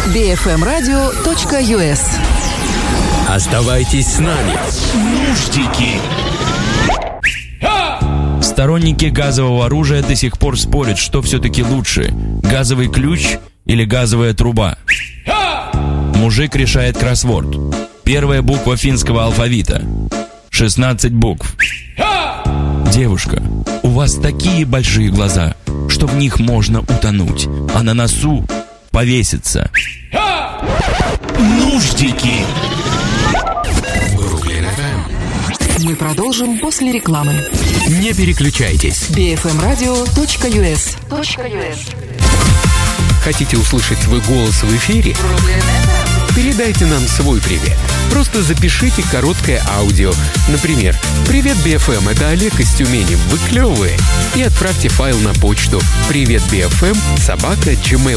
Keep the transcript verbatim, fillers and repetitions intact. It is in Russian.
би эф эм радио точка ю эс. Оставайтесь с нами. Нуждики. Сторонники газового оружия до сих пор спорят, что все-таки лучше: газовый ключ или газовая труба. Мужик решает кроссворд. Первая буква финского алфавита. шестнадцать букв. Девушка, у вас такие большие глаза, что в них можно утонуть, а на носу повеситься. Нуждики. Мы продолжим после рекламы. Не переключайтесь. би эф эм радио точка ю эс. Хотите услышать свой голос в эфире? Передайте нам свой привет. Просто запишите короткое аудио. Например, «Привет, би эф эм, это Олег из Тюмени, вы клевые». И отправьте файл на почту привет би эф эм собака джи мейл